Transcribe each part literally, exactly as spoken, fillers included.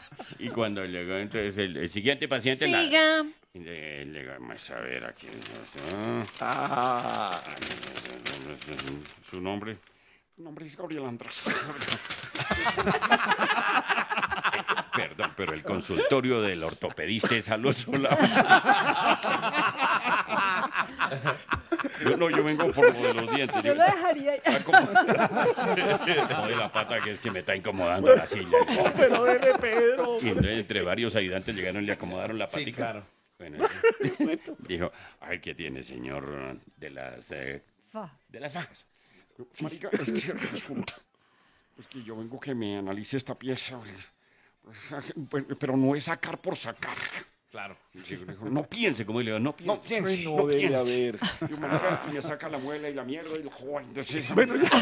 Y cuando llegó entonces el, el siguiente paciente... Siga. La, le, le, vamos a ver aquí. ¿No? Ah. ¿Su nombre? Mi nombre es Gabriel Andrés. Perdón, pero el consultorio del ortopedista es al otro lado. Yo no, yo vengo por lo de los dientes. Yo lo dejaría. No de la pata que es que me está incomodando la silla. No, pero dele, Pedro. Y entonces, entre varios ayudantes llegaron y le acomodaron la patica. Sí, claro. Bueno, dijo, a ver qué tiene, señor, de las eh, Fa. de las fajas. Marica, es que resulta. Es que yo vengo que me analice esta pieza. Pero no es sacar por sacar. Claro. Sí, dijo, no piense, como le digo, no piense. No piense, Ay, no, no debe piense. haber. Yo, marica, me saca la muela y la mierda y lo joven. Entonces, Bueno, ya.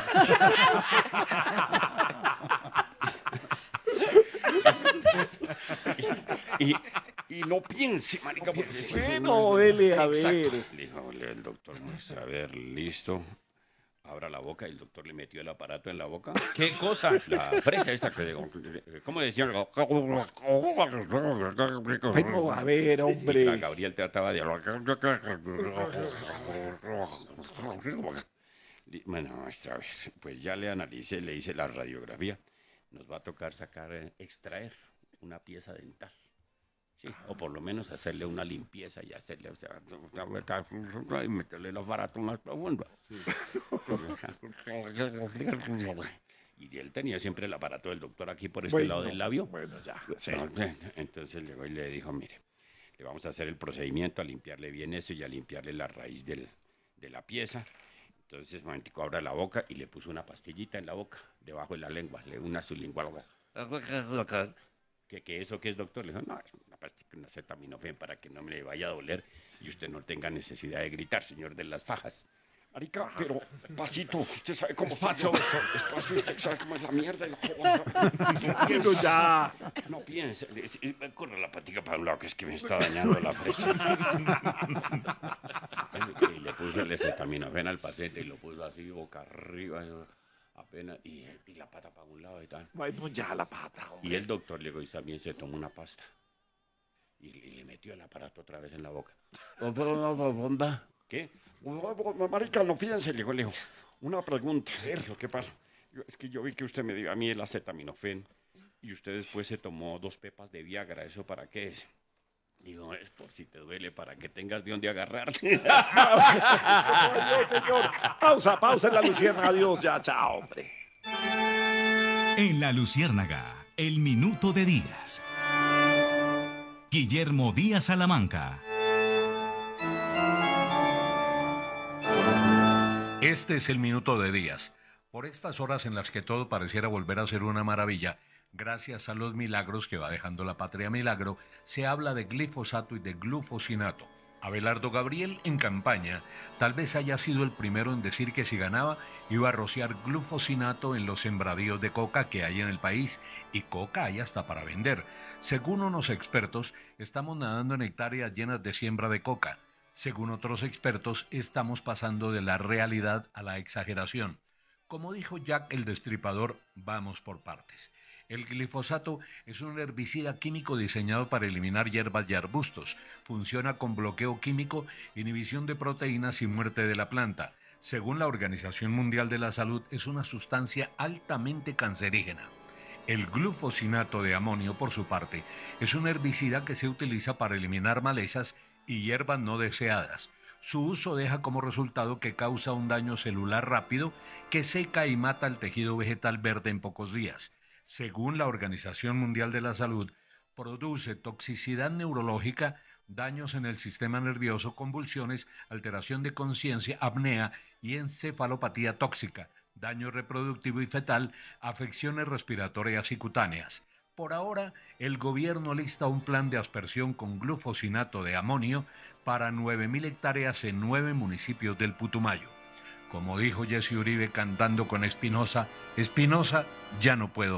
y, y no piense, marica, porque si bueno, dele, a Exacto. ver. Le dijo el doctor, pues, a ver, listo. Abra la boca y el doctor le metió el aparato en la boca. ¿Qué cosa? La fresa esta que digo, ¿cómo decían? Bueno, a ver, Y la hombre. Gabriel trataba de... Bueno, esta vez, pues ya le analicé, le hice la radiografía. Nos va a tocar sacar, eh, extraer una pieza dental. Sí, o por lo menos hacerle una limpieza y hacerle, o sea, y meterle los baratos más profundos. Sí. Y él tenía siempre el aparato del doctor aquí por este Bueno, lado del labio. Bueno, ya. Sí. Entonces llegó y le dijo, mire, le vamos a hacer el procedimiento, a limpiarle bien eso y a limpiarle la raíz del, de la pieza. Entonces, momentico, abra la boca y le puso una pastillita en la boca, debajo de la lengua, le una sublingual. ¿Qué, ¿Qué eso qué es, doctor? Le dijo, no, es una pastilla, una acetaminofén para que no me le vaya a doler y usted no tenga necesidad de gritar, señor de las fajas. Marica, pero pasito, usted sabe cómo pasó. Despacio, usted sabe cómo es la mierda y la joven. Pero ya. No piense, corre la patica para un lado que es que me está dañando la fresa. Y le puso el acetaminofén al paciente y lo puso así boca arriba, apenas, y, y la pata para un lado y tal. Bueno, ya la pata, hombre. Y el doctor llegó y también se tomó una pasta. Y, y le metió el aparato otra vez en la boca. ¿Qué? Marica, no piense, llegó, le dijo. Una pregunta. Sergio, ¿qué pasa? Yo, es que yo vi que usted me dio a mí el acetaminofén y usted después se tomó dos pepas de Viagra. ¿Eso para qué es? Digo, es por si te duele, para que tengas de dónde agarrarte. Oye, señor. Pausa, pausa en la Luciérnaga. Adiós, ya, chao, hombre. En la Luciérnaga, el minuto de Díaz. Guillermo Díaz Salamanca. Este es el minuto de Díaz. Por estas horas en las que todo pareciera volver a ser una maravilla, gracias a los milagros que va dejando la patria milagro, se habla de glifosato y de glufosinato. Abelardo Gabriel, en campaña, tal vez haya sido el primero en decir que si ganaba iba a rociar glufosinato en los sembradíos de coca que hay en el país, y coca hay hasta para vender. Según unos expertos, estamos nadando en hectáreas llenas de siembra de coca. Según otros expertos, estamos pasando de la realidad a la exageración. Como dijo Jack el Destripador, vamos por partes. El glifosato es un herbicida químico diseñado para eliminar hierbas y arbustos. Funciona con bloqueo químico, inhibición de proteínas y muerte de la planta. Según la Organización Mundial de la Salud, es una sustancia altamente cancerígena. El glufosinato de amonio, por su parte, es un herbicida que se utiliza para eliminar malezas y hierbas no deseadas. Su uso deja como resultado que causa un daño celular rápido que seca y mata el tejido vegetal verde en pocos días. Según la Organización Mundial de la Salud, produce toxicidad neurológica, daños en el sistema nervioso, convulsiones, alteración de conciencia, apnea y encefalopatía tóxica, daño reproductivo y fetal, afecciones respiratorias y cutáneas. Por ahora, el gobierno lista un plan de aspersión con glufosinato de amonio para nueve mil hectáreas en nueve municipios del Putumayo. Como dijo Jesse Uribe cantando con Espinosa, Espinosa, ya no puedo más.